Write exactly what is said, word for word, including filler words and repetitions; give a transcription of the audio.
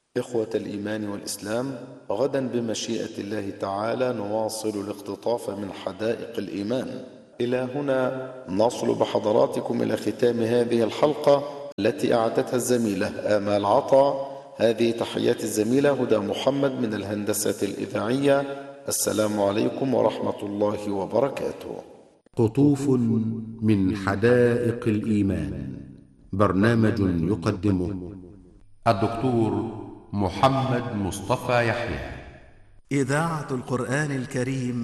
إخوة الإيمان والإسلام، غدا بمشيئة الله تعالى نواصل الاقتطاف من حدائق الإيمان. إلى هنا نصل بحضراتكم إلى ختام هذه الحلقة التي أعدتها الزميلة آمال عطا. هذه تحيات الزميلة هدى محمد من الهندسة الإذاعية. السلام عليكم ورحمة الله وبركاته. قطوف من حدائق الإيمان، برنامج يقدمه الدكتور محمد مصطفى يحيى. إذاعة القرآن الكريم